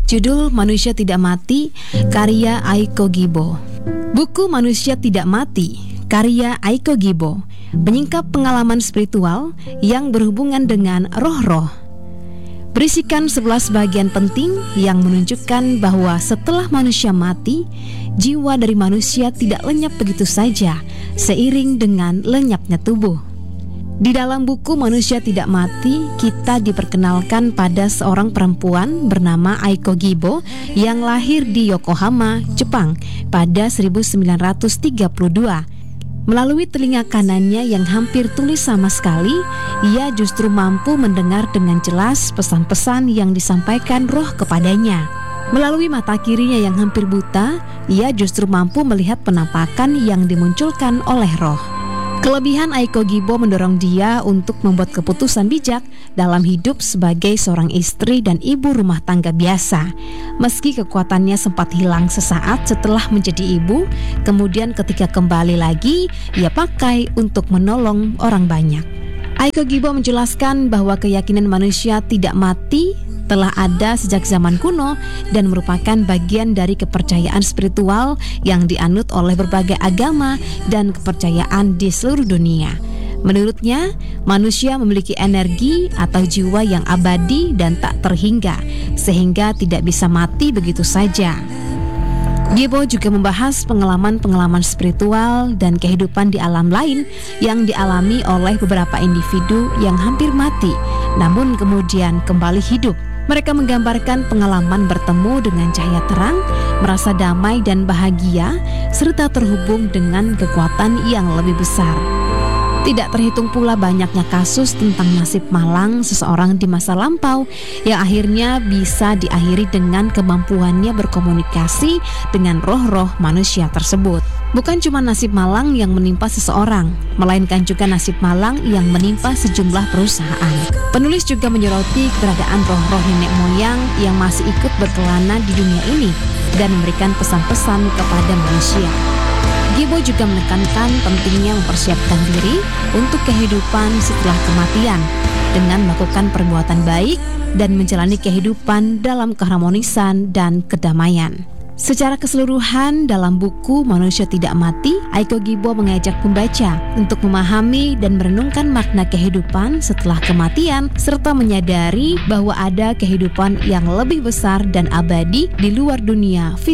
Judul Manusia Tidak Mati, karya Aiko Gibo. Buku Manusia Tidak Mati, karya Aiko Gibo, menyingkap pengalaman spiritual yang berhubungan dengan roh-roh. Berisikan 11 bagian penting yang menunjukkan bahwa setelah manusia mati, jiwa dari manusia tidak lenyap begitu saja seiring dengan lenyapnya tubuh. Di dalam buku Manusia Tidak Mati, kita diperkenalkan pada seorang perempuan bernama Aiko Gibo yang lahir di Yokohama, Jepang pada 1932. Melalui telinga kanannya yang hampir tuli sama sekali, ia justru mampu mendengar dengan jelas pesan-pesan yang disampaikan roh kepadanya. Melalui mata kirinya yang hampir buta, ia justru mampu melihat penampakan yang dimunculkan oleh roh. Kelebihan Aiko Gibo mendorong dia untuk membuat keputusan bijak dalam hidup sebagai seorang istri dan ibu rumah tangga biasa. Meski kekuatannya sempat hilang sesaat setelah menjadi ibu, kemudian ketika kembali lagi, ia pakai untuk menolong orang banyak. Aiko Gibo menjelaskan bahwa keyakinan manusia tidak mati telah ada sejak zaman kuno dan merupakan bagian dari kepercayaan spiritual yang dianut oleh berbagai agama dan kepercayaan di seluruh dunia. Menurutnya, manusia memiliki energi atau jiwa yang abadi dan tak terhingga, sehingga tidak bisa mati begitu saja. Gibo juga membahas pengalaman-pengalaman spiritual dan kehidupan di alam lain yang dialami oleh beberapa individu yang hampir mati, namun kemudian kembali hidup. Mereka menggambarkan pengalaman bertemu dengan cahaya terang, merasa damai dan bahagia, serta terhubung dengan kekuatan yang lebih besar. Tidak terhitung pula banyaknya kasus tentang nasib malang seseorang di masa lampau yang akhirnya bisa diakhiri dengan kemampuannya berkomunikasi dengan roh-roh manusia tersebut. Bukan cuma nasib malang yang menimpa seseorang, melainkan juga nasib malang yang menimpa sejumlah perusahaan. Penulis juga menyoroti keberadaan roh-roh nenek moyang yang masih ikut berkelana di dunia ini dan memberikan pesan-pesan kepada manusia. Gibo juga menekankan pentingnya mempersiapkan diri untuk kehidupan setelah kematian dengan melakukan perbuatan baik dan menjalani kehidupan dalam keharmonisan dan kedamaian. Secara keseluruhan dalam buku Manusia Tidak Mati, Aiko Gibo mengajak pembaca untuk memahami dan merenungkan makna kehidupan setelah kematian serta menyadari bahwa ada kehidupan yang lebih besar dan abadi di luar dunia